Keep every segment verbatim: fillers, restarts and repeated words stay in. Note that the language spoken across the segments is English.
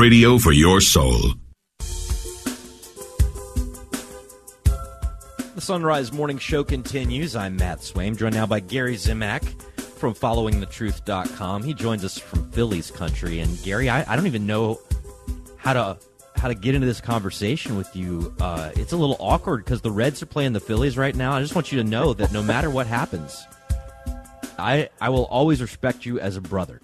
radio for your soul. The Sunrise Morning Show continues. I'm Matt Swaim, joined now by Gary Zimak from following the truth dot com. He joins us from Phillies country. And Gary, I, I don't even know how to how to get into this conversation with you. Uh, it's a little awkward because the Reds are playing the Phillies right now. I just want you to know that no matter what happens, I I will always respect you as a brother.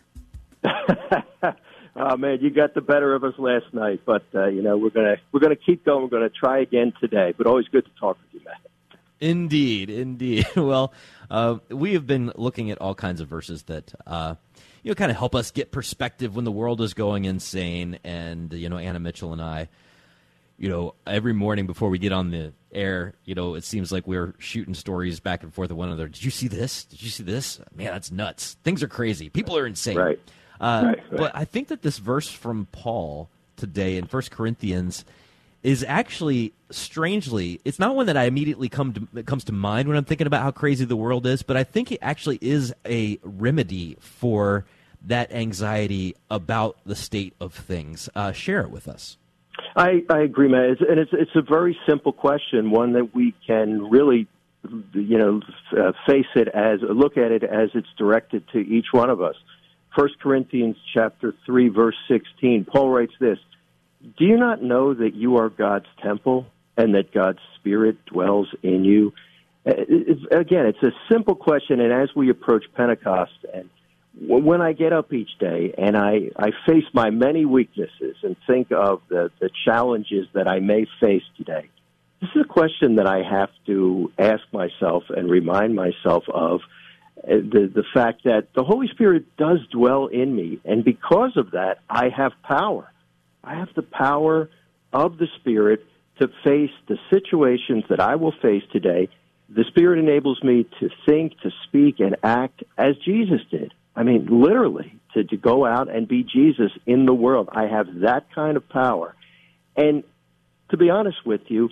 Oh man, you got the better of us last night, but uh, you know we're gonna we're gonna keep going. We're gonna try again today. But always good to talk with you, Matt. Indeed, indeed. Well, uh, we have been looking at all kinds of verses that uh, you know kind of help us get perspective when the world is going insane. And you know, Anna Mitchell and I, you know, every morning before we get on the air, you know, it seems like we're shooting stories back and forth with one another. Did you see this? Did you see this? Man, that's nuts. Things are crazy. People are insane. Right. Uh, right, right. But I think that this verse from Paul today in First Corinthians is actually, strangely, it's not one that I immediately come to, that comes to mind when I'm thinking about how crazy the world is, but I think it actually is a remedy for that anxiety about the state of things. Uh, share it with us. I, I agree, Matt. It's, and it's it's a very simple question, one that we can really, you know, uh, face it as look at it as it's directed to each one of us. First Corinthians chapter three, verse sixteen, Paul writes this, "Do you not know that you are God's temple and that God's Spirit dwells in you?" It's, again, it's a simple question, and as we approach Pentecost, and when I get up each day and I, I face my many weaknesses and think of the, the challenges that I may face today, this is a question that I have to ask myself and remind myself of. The, the fact that the Holy Spirit does dwell in me, and because of that, I have power. I have the power of the Spirit to face the situations that I will face today. The Spirit enables me to think, to speak, and act as Jesus did. I mean, literally, to, to go out and be Jesus in the world. I have that kind of power. And to be honest with you,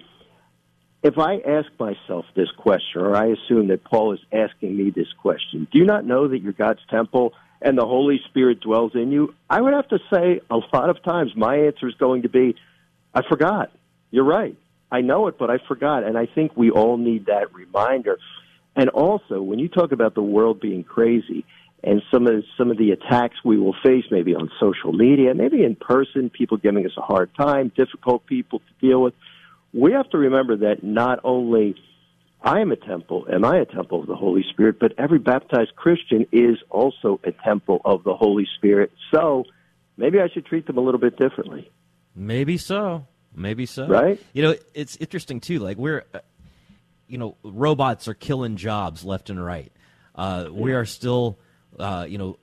if I ask myself this question, or I assume that Paul is asking me this question, do you not know that you're God's temple and the Holy Spirit dwells in you? I would have to say a lot of times my answer is going to be, I forgot. You're right. I know it, but I forgot. And I think we all need that reminder. And also, when you talk about the world being crazy and some of, some of the attacks we will face, maybe on social media, maybe in person, people giving us a hard time, difficult people to deal with, we have to remember that not only I am a temple, am I a temple of the Holy Spirit, but every baptized Christian is also a temple of the Holy Spirit. So maybe I should treat them a little bit differently. Maybe so. Maybe so. Right? You know, it's interesting, too. Like, we're, uh, you know, robots are killing jobs left and right. Uh, yeah. We are still, uh, you know,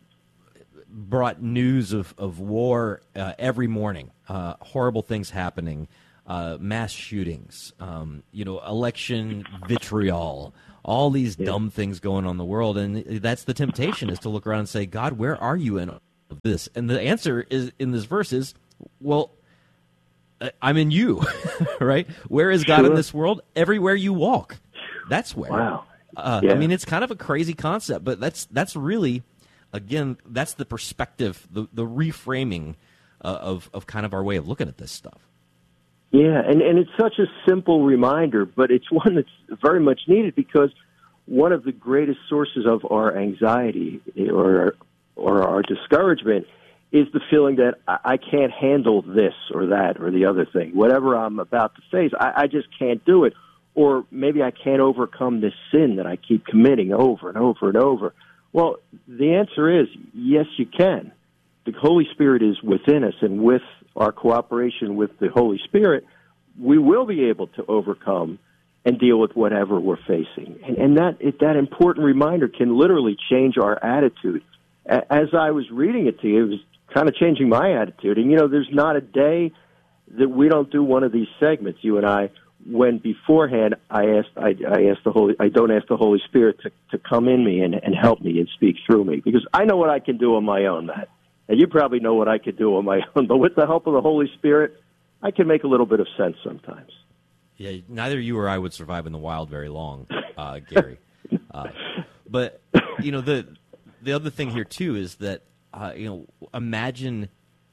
brought news of, of war uh, every morning, uh, horrible things happening. Uh, mass shootings, um, you know, election vitriol, all these yeah. dumb things going on in the world. And that's the temptation, is to look around and say, God, where are you in all of this? And the answer is in this verse is, well, I'm in you, right? Where is God sure. in this world? Everywhere you walk. That's where. Wow. Uh, yeah. I mean, it's kind of a crazy concept, but that's that's really, again, that's the perspective, the, the reframing uh, of, of kind of our way of looking at this stuff. Yeah, and, and it's such a simple reminder, but it's one that's very much needed, because one of the greatest sources of our anxiety or or our discouragement is the feeling that I can't handle this or that or the other thing. Whatever I'm about to face, I, I just can't do it. Or maybe I can't overcome this sin that I keep committing over and over and over. Well, the answer is yes, you can. The Holy Spirit is within us, and with our cooperation with the Holy Spirit, we will be able to overcome and deal with whatever we're facing. And, and that it, that important reminder can literally change our attitude. As I was reading it to you, it was kind of changing my attitude. And, you know, there's not a day that we don't do one of these segments, you and I, when beforehand I asked, I, I asked the Holy, I don't ask the Holy Spirit to, to come in me and, and help me and speak through me, because I know what I can do on my own, Matt. And you probably know what I could do on my own, but with the help of the Holy Spirit, I can make a little bit of sense sometimes. Yeah, neither you or I would survive in the wild very long, uh, Gary. Uh, but, you know, the the other thing here, too, is that, uh, you know, imagine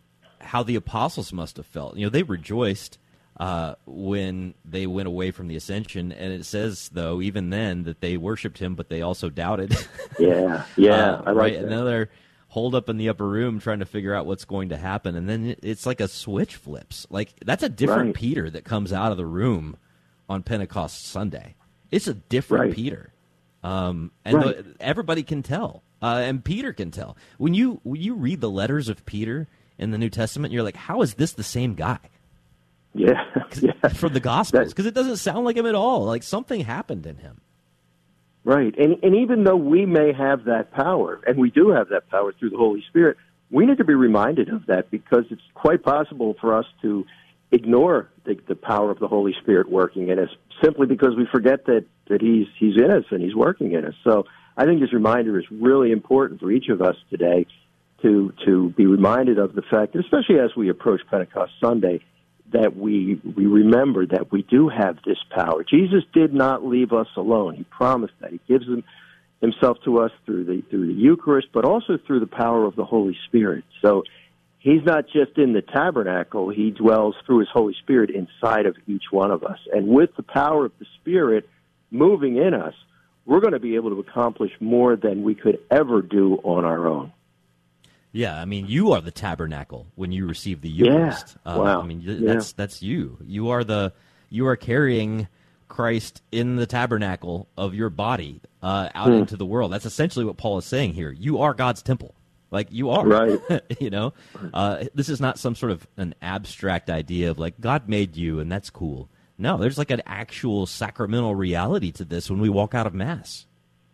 how the apostles must have felt. You know, they rejoiced uh, when they went away from the ascension, and it says, though, even then, that they worshipped him, but they also doubted. Yeah, yeah, uh, I like right. that. And then they're holed up in the upper room trying to figure out what's going to happen, and then it's like a switch flips. Like, that's a different Right. Peter that comes out of the room on Pentecost Sunday. It's a different Right. Peter, um, and Right. the, everybody can tell, uh, and Peter can tell. When you when you read the letters of Peter in the New Testament, you're like, how is this the same guy? Yeah, yeah. From the Gospels, That- because it doesn't sound like him at all. Like something happened in him. Right. And, and even though we may have that power, and we do have that power through the Holy Spirit, we need to be reminded of that, because it's quite possible for us to ignore the, the power of the Holy Spirit working in us simply because we forget that, that he's, he's in us and he's working in us. So I think this reminder is really important for each of us today to, to be reminded of the fact, especially as we approach Pentecost Sunday, that we we remember that we do have this power. Jesus did not leave us alone. He promised that. He gives him, himself to us through the through the Eucharist, but also through the power of the Holy Spirit. So he's not just in the tabernacle. He dwells through his Holy Spirit inside of each one of us. And with the power of the Spirit moving in us, we're going to be able to accomplish more than we could ever do on our own. Yeah, I mean, you are the tabernacle when you receive the Eucharist. Yeah. Uh, Wow. I mean, Yeah. that's that's you. You are the you are carrying Christ in the tabernacle of your body uh, out Hmm. into the world. That's essentially what Paul is saying here. You are God's temple. Like you are. Right. You know, uh, this is not some sort of an abstract idea of like God made you and that's cool. No, there's like an actual sacramental reality to this when we walk out of Mass.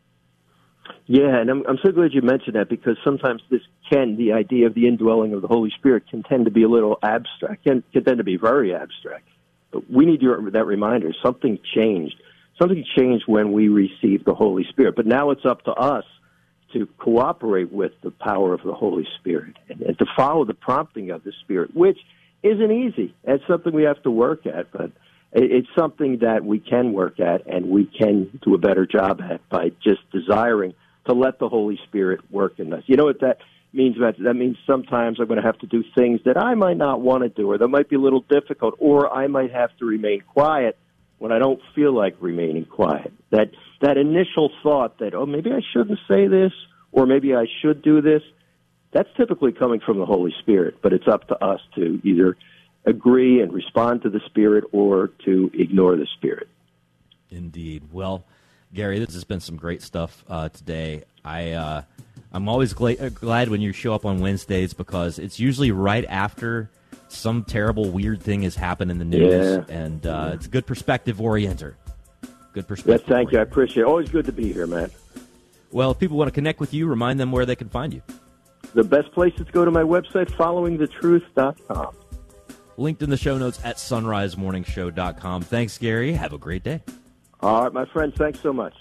Yeah, and I'm, I'm so glad you mentioned that, because sometimes this can, the idea of the indwelling of the Holy Spirit can tend to be a little abstract, can, can tend to be very abstract. But we need your, that reminder. Something changed. Something changed when we received the Holy Spirit. But now it's up to us to cooperate with the power of the Holy Spirit and, and to follow the prompting of the Spirit, which isn't easy. It's something we have to work at, but it, it's something that we can work at and we can do a better job at by just desiring to let the Holy Spirit work in us. You know what that means? That that means sometimes I'm going to have to do things that I might not want to do, or that might be a little difficult, or I might have to remain quiet when I don't feel like remaining quiet. That that initial thought that, oh, maybe I shouldn't say this, or maybe I should do this, that's typically coming from the Holy Spirit, but it's up to us to either agree and respond to the Spirit or to ignore the Spirit. Indeed. Well, Gary, this has been some great stuff uh, today. I, uh, I'm always gla- glad when you show up on Wednesdays, because it's usually right after some terrible, weird thing has happened in the news, Yeah. and uh, Yeah. it's a good perspective orienter. Good Yes, perspective. thank you. I orienter. appreciate it. Always good to be here, man. Well, if people want to connect with you, remind them where they can find you. The best place is to go to my website, following the truth dot com. Linked in the show notes at sunrise morning show dot com. Thanks, Gary. Have a great day. All right, my friend, thanks so much.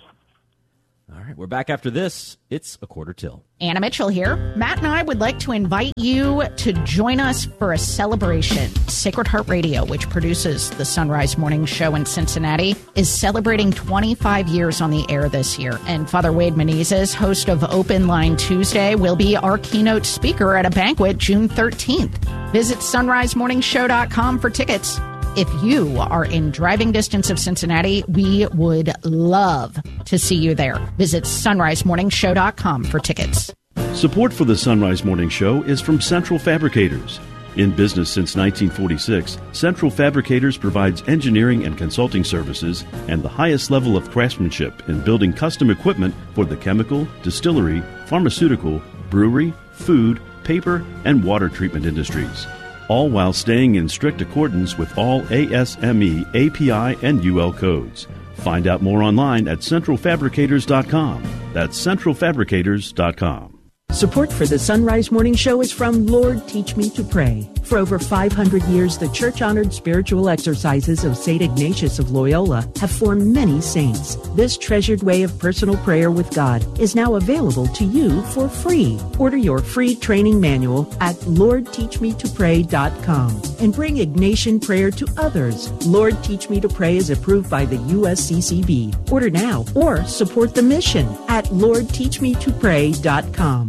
All right, we're back after this. It's a quarter till. Anna Mitchell here. Matt and I would like to invite you to join us for a celebration. Sacred Heart Radio, which produces the Sunrise Morning Show in Cincinnati, is celebrating twenty-five years on the air this year. And Father Wade Menezes, host of Open Line Tuesday, will be our keynote speaker at a banquet June thirteenth. Visit sunrise morning show dot com for tickets. If you are in driving distance of Cincinnati, we would love to see you there. Visit sunrise morning show dot com for tickets. Support for the Sunrise Morning Show is from Central Fabricators. In business since nineteen forty-six, Central Fabricators provides engineering and consulting services and the highest level of craftsmanship in building custom equipment for the chemical, distillery, pharmaceutical, brewery, food, paper, and water treatment industries, all while staying in strict accordance with all A S M E, A P I, and U L codes. Find out more online at central fabricators dot com. That's central fabricators dot com. Support for the Sunrise Morning Show is from Lord Teach Me to Pray. For over five hundred years, the church-honored spiritual exercises of Saint Ignatius of Loyola have formed many saints. This treasured way of personal prayer with God is now available to you for free. Order your free training manual at lord teach me to pray dot com and bring Ignatian prayer to others. Lord Teach Me to Pray is approved by the U S C C B. Order now or support the mission at lord teach me to pray dot com.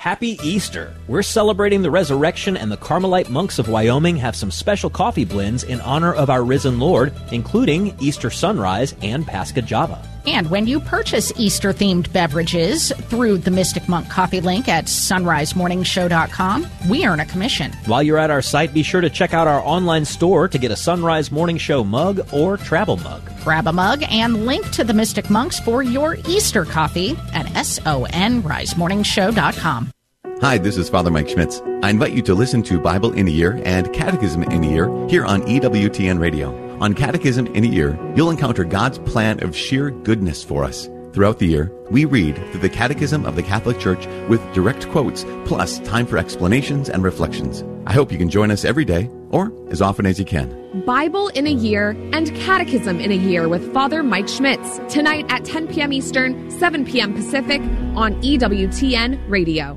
Happy Easter! We're celebrating the resurrection, and the Carmelite monks of Wyoming have some special coffee blends in honor of our risen Lord, including Easter Sunrise and Pascha Java. And when you purchase Easter-themed beverages through the Mystic Monk coffee link at sunrise morning show dot com, we earn a commission. While you're at our site, be sure to check out our online store to get a Sunrise Morning Show mug or travel mug. Grab a mug and link to the Mystic Monks for your Easter coffee at sunrise morning show dot com. Hi, this is Father Mike Schmitz. I invite you to listen to Bible in a Year and Catechism in a Year here on E W T N Radio. On Catechism in a Year, you'll encounter God's plan of sheer goodness for us. Throughout the year, we read through the Catechism of the Catholic Church with direct quotes, plus time for explanations and reflections. I hope you can join us every day, or as often as you can. Bible in a Year and Catechism in a Year with Father Mike Schmitz, tonight at ten p.m. Eastern, seven p.m. Pacific on E W T N Radio.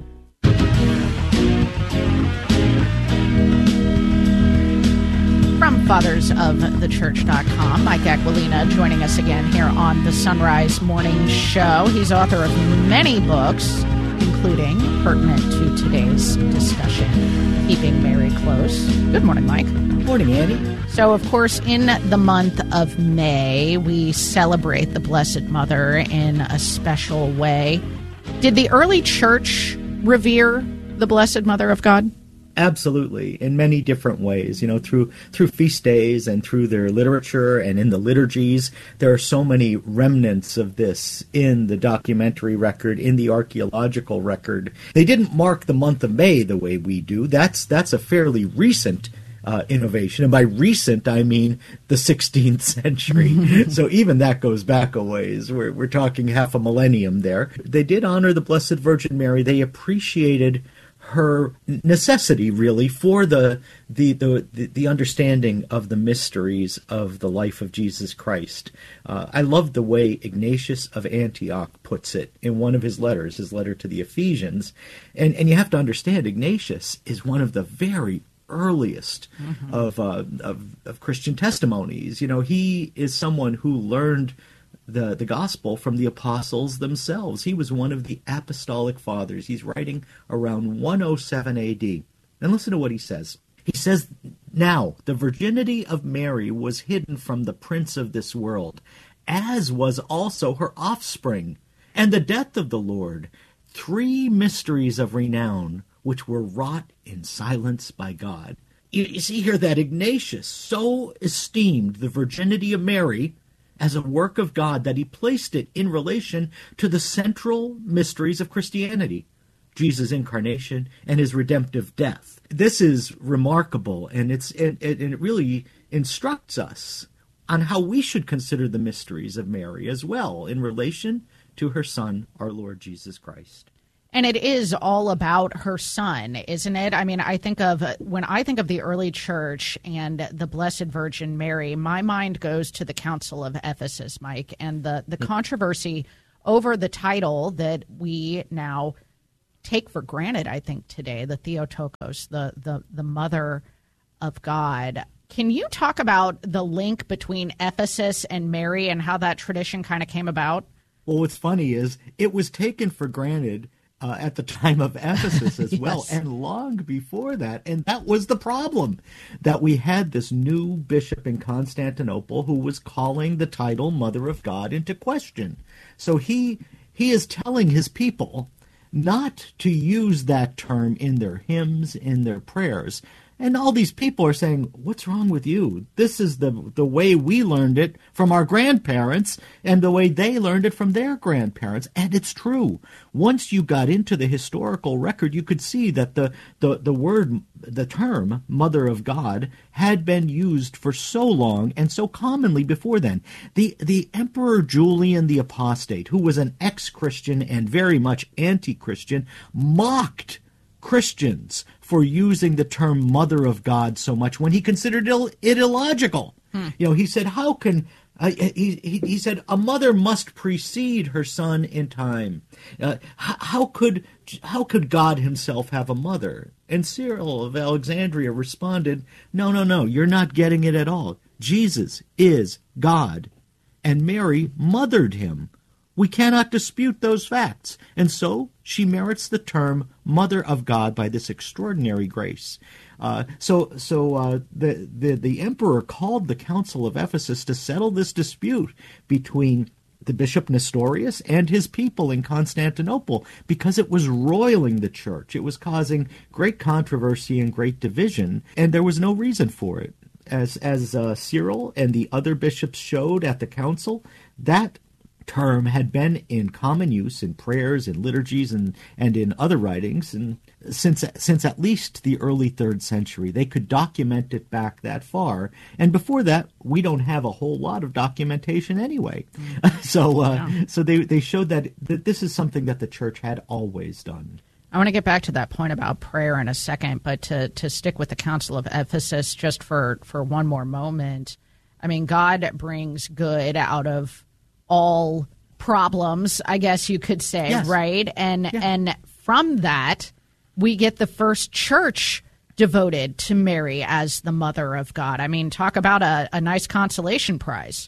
From fathers of the church dot com, Mike Aquilina joining us again here on the Sunrise Morning Show. He's author of many books, including, pertinent to today's discussion, Keeping Mary Close. Good morning, Mike. Good morning, Annie. So, of course, in the month of May, we celebrate the Blessed Mother in a special way. Did the early church revere the Blessed Mother of God? Absolutely, in many different ways, you know, through through feast days and through their literature and in the liturgies. There are so many remnants of this in the documentary record, in the archaeological record. They didn't mark the month of May the way we do. That's that's a fairly recent uh, innovation, and by recent I mean the sixteenth century. So even that goes back a ways. We're we're talking half a millennium there. They did honor the Blessed Virgin Mary. They appreciated her necessity, really, for the, the the the understanding of the mysteries of the life of Jesus Christ. Uh, I love the way Ignatius of Antioch puts it in one of his letters, his letter to the Ephesians. And, and you have to understand, Ignatius is one of the very earliest mm-hmm. of, uh, of of Christian testimonies. You know, he is someone who learned the the gospel from the apostles themselves. He was one of the apostolic fathers. He's writing around one oh seven A D. And listen to what he says. He says, "Now the virginity of Mary was hidden from the prince of this world, as was also her offspring, and the death of the Lord, three mysteries of renown, which were wrought in silence by God." You, you see here that Ignatius so esteemed the virginity of Mary as a work of God that he placed it in relation to the central mysteries of Christianity, Jesus' incarnation and his redemptive death. This is remarkable, and it's it, it, it really instructs us on how we should consider the mysteries of Mary as well in relation to her Son, our Lord Jesus Christ. And it is all about her son, isn't it? I mean, I think of, when I think of the early church and the Blessed Virgin Mary, my mind goes to the Council of Ephesus, Mike, and the, the controversy over the title that we now take for granted, I think, today, the Theotokos, the, the, the Mother of God. Can you talk about the link between Ephesus and Mary and how that tradition kind of came about? Well, what's funny is it was taken for granted Uh, at the time of Ephesus as well, yes. and long before that. And that was the problem, that we had this new bishop in Constantinople who was calling the title Mother of God into question. So he he is telling his people not to use that term in their hymns, in their prayers. And all these people are saying, what's wrong with you? This is the the way we learned it from our grandparents and the way they learned it from their grandparents. And it's true. Once you got into the historical record, you could see that the, the, the word, the term, Mother of God, had been used for so long and so commonly before then. The, the Emperor Julian the Apostate, who was an ex-Christian and very much anti-Christian, mocked Christians for using the term Mother of God so much when he considered it illogical. Hmm. You know, he said, how can, uh, he, he, he said, a mother must precede her son in time. Uh, how, how could, how could God himself have a mother? And Cyril of Alexandria responded, no, no, no, you're not getting it at all. Jesus is God, and Mary mothered him. We cannot dispute those facts. And so she merits the term Mother of God by this extraordinary grace. Uh, so so uh, the, the, the emperor called the Council of Ephesus to settle this dispute between the Bishop Nestorius and his people in Constantinople, because it was roiling the church. It was causing great controversy and great division, and there was no reason for it. As, as uh, Cyril and the other bishops showed at the council, that term had been in common use in prayers and liturgies and, and in other writings and since since at least the early third century. They could document it back that far. And before that, we don't have a whole lot of documentation anyway. Mm. so uh, yeah. so they, they showed that, that this is something that the church had always done. I want to get back to that point about prayer in a second, but to, to stick with the Council of Ephesus just for, for one more moment. I mean, God brings good out of all problems, I guess you could say, yes. right? And yeah. and from that, we get the first church devoted to Mary as the Mother of God. I mean, talk about a, a nice consolation prize.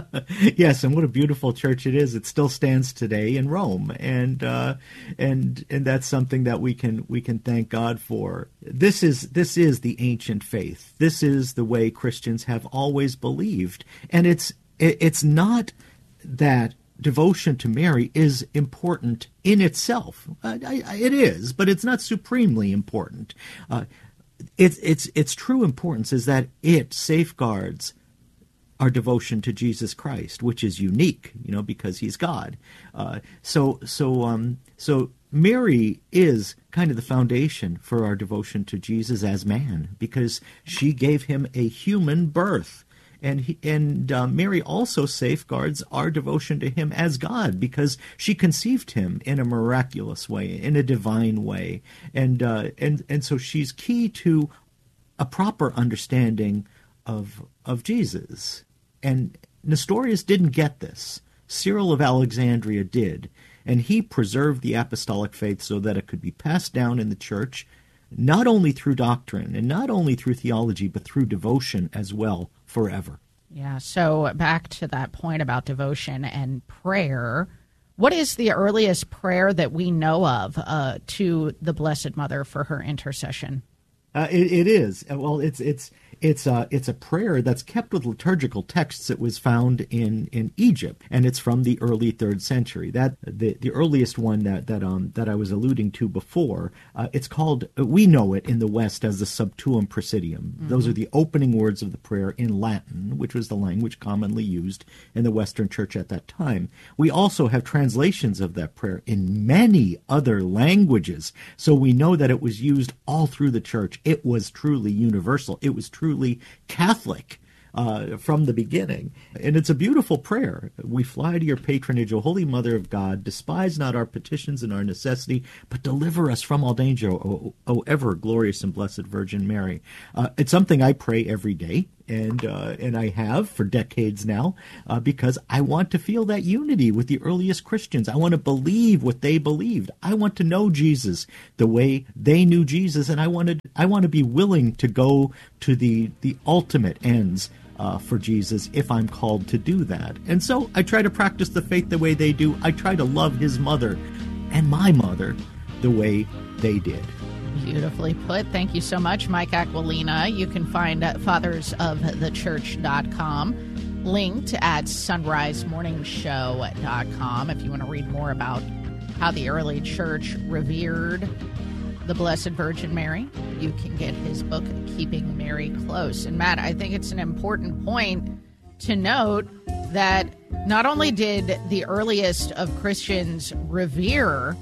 Yes, and what a beautiful church it is. It still stands today in Rome, and uh, and and that's something that we can we can thank God for. This is this is the ancient faith. This is the way Christians have always believed, and it's it, it's not that devotion to Mary is important in itself. Uh, I, I, it is, but it's not supremely important. Uh, its its its true importance is that it safeguards our devotion to Jesus Christ, which is unique, you know, because he's God. Uh, so so um so Mary is kind of the foundation for our devotion to Jesus as man, because she gave him a human birth. And he, and uh, Mary also safeguards our devotion to him as God, because she conceived him in a miraculous way, in a divine way, and uh, and and so she's key to a proper understanding of of Jesus. And Nestorius didn't get this. Cyril of Alexandria did, and he preserved the apostolic faith so that it could be passed down in the church, not only through doctrine and not only through theology, but through devotion as well, forever. Yeah, so back to that point about devotion and prayer, what is the earliest prayer that we know of uh, to the Blessed Mother for her intercession? Uh, it, it is. Well, it's it's it's uh, it's a prayer that's kept with liturgical texts. It was found in, in Egypt, and it's from the early third century. That the the earliest one that that um that I was alluding to before. Uh, it's called. We know it in the West as the Sub Tuum Praesidium. Mm-hmm. Those are the opening words of the prayer in Latin, which was the language commonly used in the Western Church at that time. We also have translations of that prayer in many other languages, so we know that it was used all through the Church. It was truly universal. It was truly Catholic uh, from the beginning. And it's a beautiful prayer. We fly to your patronage, O Holy Mother of God. Despise not our petitions and our necessity, but deliver us from all danger, O, o ever glorious and blessed Virgin Mary. Uh, it's something I pray every day. And uh, and I have for decades now, uh, because I want to feel that unity with the earliest Christians. I want to believe what they believed. I want to know Jesus the way they knew Jesus, and I want to I want to be willing to go to the the ultimate ends uh, for Jesus if I'm called to do that. And so I try to practice the faith the way they do. I try to love his mother and my mother the way they did. Beautifully put. Thank you so much, Mike Aquilina. You can find fathers of the church dot com linked at sunrise morning show dot com if you want to read more about how the early church revered the Blessed Virgin Mary. You can get his book, Keeping Mary Close. And Matt, I think it's an important point to note that not only did the earliest of Christians revere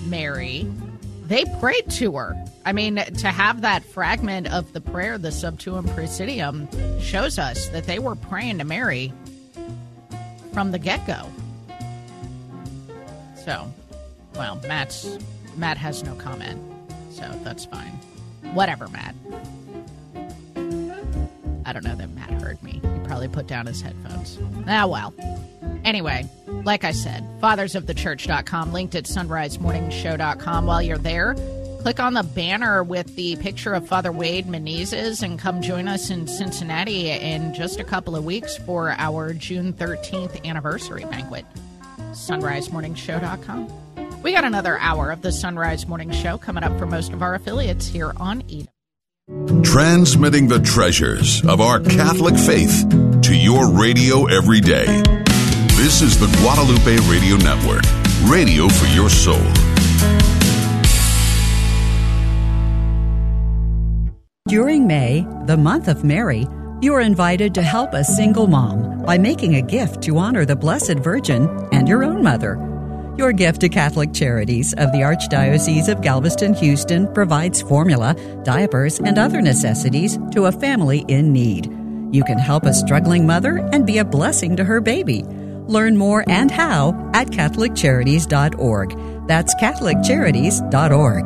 Mary, they prayed to her. I mean, to have that fragment of the prayer, the Sub Tuum Praesidium, shows us that they were praying to Mary from the get-go. So, well, Matt's Matt has no comment, so that's fine. Whatever, Matt. I don't know that Matt heard me. He probably put down his headphones. Ah, well. Anyway, like I said, fathers of the church dot com, linked at sunrise morning show dot com. While you're there, click on the banner with the picture of Father Wade Menezes and come join us in Cincinnati in just a couple of weeks for our June thirteenth anniversary banquet. sunrise morning show dot com. We got another hour of the Sunrise Morning Show coming up for most of our affiliates here on E W. Transmitting the treasures of our Catholic faith to your radio every day. This is the Guadalupe Radio Network, radio for your soul. During May, the month of Mary, you are invited to help a single mom by making a gift to honor the Blessed Virgin and your own mother. Your gift to Catholic Charities of the Archdiocese of Galveston-Houston provides formula, diapers, and other necessities to a family in need. You can help a struggling mother and be a blessing to her baby. Learn more and how at catholic charities dot org. That's catholic charities dot org.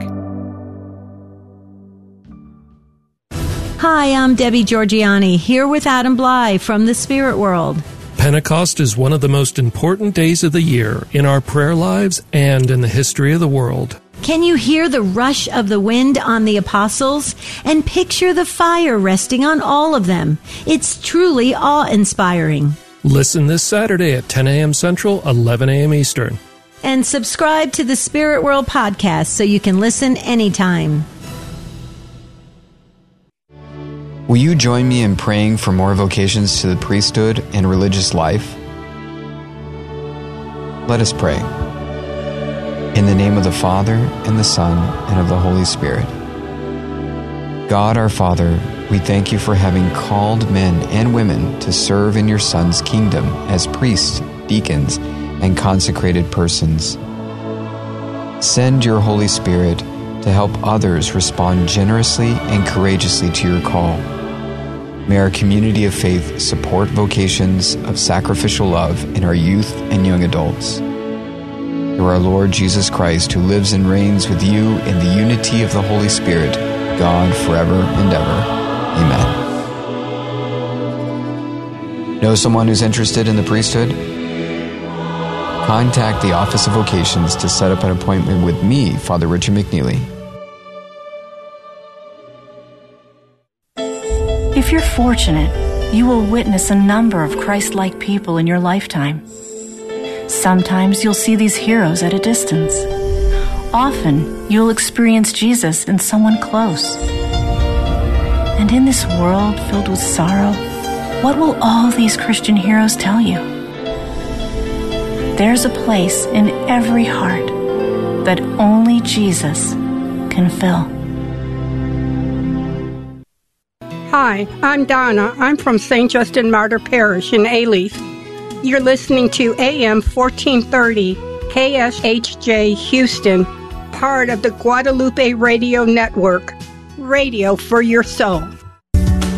Hi, I'm Debbie Georgiani, here with Adam Bly from the Spirit World. Pentecost is one of the most important days of the year in our prayer lives and in the history of the world. Can you hear the rush of the wind on the apostles? And picture the fire resting on all of them. It's truly awe-inspiring. Listen this Saturday at ten a.m. Central, eleven a.m. Eastern. And subscribe to the Spirit World podcast so you can listen anytime. Will you join me in praying for more vocations to the priesthood and religious life? Let us pray. In the name of the Father, and the Son, and of the Holy Spirit. God our Father, we thank you for having called men and women to serve in your Son's kingdom as priests, deacons, and consecrated persons. Send your Holy Spirit to help others respond generously and courageously to your call. May our community of faith support vocations of sacrificial love in our youth and young adults. Through our Lord Jesus Christ, who lives and reigns with you in the unity of the Holy Spirit, God forever and ever. Amen. Know someone who's interested in the priesthood? Contact the Office of Vocations to set up an appointment with me, Father Richard McNeely. If you're fortunate, you will witness a number of Christ-like people in your lifetime. Sometimes you'll see these heroes at a distance. Often, you'll experience Jesus in someone close. And in this world filled with sorrow, what will all these Christian heroes tell you? There's a place in every heart that only Jesus can fill. Hi, I'm Donna. I'm from Saint Justin Martyr Parish in Alief. You're listening to A M fourteen thirty K S H J Houston, part of the Guadalupe Radio Network, radio for your soul.